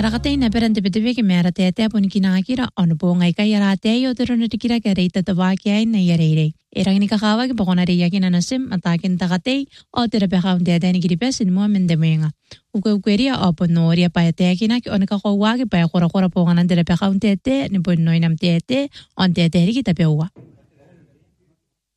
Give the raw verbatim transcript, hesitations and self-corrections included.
Arakatay na perante bitibe ke mera tete pun kinakira ono po ngai kai rate yo tero na tikira ke reita tabakia na yarere. Erang ni kakawa ke pokona re yakin anasim atakin takatay o tera peka unte adani kiri pesin mo mendemenga. Uke ukeria opo noria pa ete kina ke ona kakawa ke pa kora kora pokona tera peka unte te ni pun noinam tete on tete ri kita pewa.